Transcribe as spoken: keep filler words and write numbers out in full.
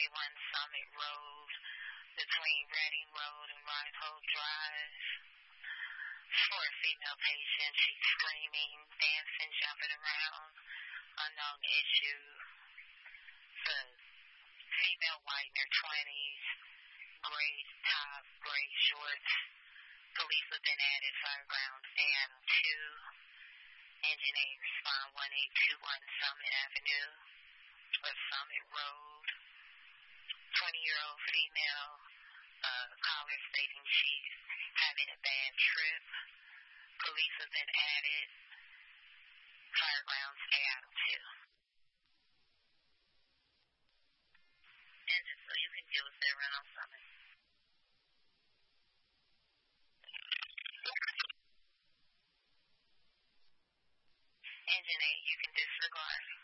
thirty-one Summit Road between Reading Road and Rifle Drive. For a female patient, she's screaming, dancing, jumping around, unknown issue. The female white in her twenties, gray top, gray shorts. Police have been added fireground and two. Engineer respond one eight two one Summit Avenue or Summit Road. twenty-year-old female, uh, caller stating she's having a bad trip. Police have been added. Fireground, stay out of two. And just so you can deal with that run on Summit. Engine eight, you can disregard.